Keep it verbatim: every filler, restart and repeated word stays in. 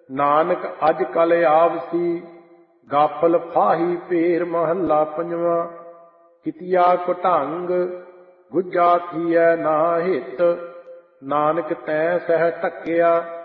ਨਾਨਕ ਅਜ ਕਲ ਆਵਸੀ, ਗਾਫਲ ਫਾਹੀ ਭੇਰ। ਮਹੱਲਾ ਪੰਜਵਾਂ। ਕਿਤਿਆ ਕੁਟੰਗ, ਗੁੱਜਾ ਥੀਐ ਨਾ ਹਿੱਤ। ਨਾਨਕ ਤੈ ਸਹਿ ਢੱਕਿਆ,